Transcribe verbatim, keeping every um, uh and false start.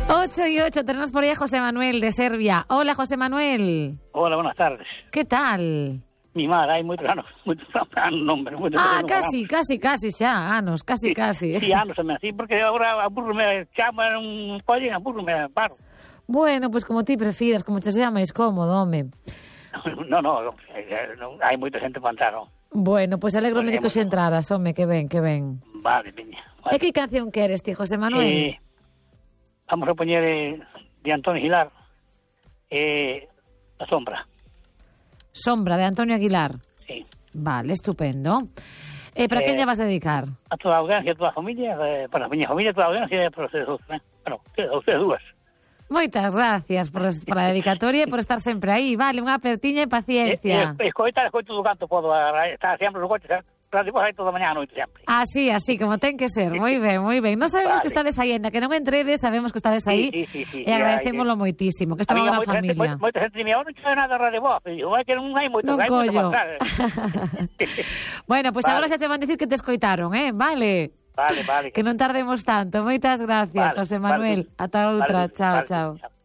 ocho y ocho, tenemos por ahí a José Manuel de Serbia. Hola, José Manuel. Hola, buenas tardes. ¿Qué tal? Mi madre, hai moitos anos, moitos nombres, moitos Ah, anos, casi, casi, casi xa, anos, casi, sí, casi. Sí, anos tamén, sí, porque agora apurrome, chaman un collen, apurrome, paro. Bueno, pues como ti prefieras, como te sea máis cómodo, home. No, no, no, hai moita xente para entrar, non? Bueno, pues alegro-me de que Podemos. xe entraras, home, que ben, que ben. Vale, piña. E Vale. que canción queres ti, José Manuel? Eh, vamos a poñer eh, de Antonio Gilar, eh, A Sombra. Sombra, de Antonio Aguilar. Sí. Vale, estupendo. Eh, para Eh, quen lle vas dedicar? A toda a audiencia, a toda a familia, eh, para a miña familia, a toda a audiencia e para ustedes dous, né? Bueno, a ustedes dúas. Moitas gracias por, por a dedicatoria e por estar sempre aí. Vale, unha apertiña e paciencia. Eh, eh, escoita, escoito do canto, podo estar sempre no coche, certo? Radio Voz aí toda a mañá a noite sempre. Así, así, como ten que ser. Moi ben, moi ben. Non sabemos Vale. que estades aí, ainda que non entredes, sabemos que estades aí. Sí, sí, sí, sí, e agradecémolo sí, moitísimo, que estamos Había unha moita gente, familia. moi- moita gente dime, "Oh, non chega nada a Radio Voz." E digo, "É que non hai moito, Non hai moito collo. para Bueno, pois pues Vale. agora xa te van dicir que te escoitaron, eh? Vale. Vale, vale. Que non tardemos tanto. Moitas gracias, Vale, José Manuel. vale. Ata outra. Vale, chao, vale, chao. chao.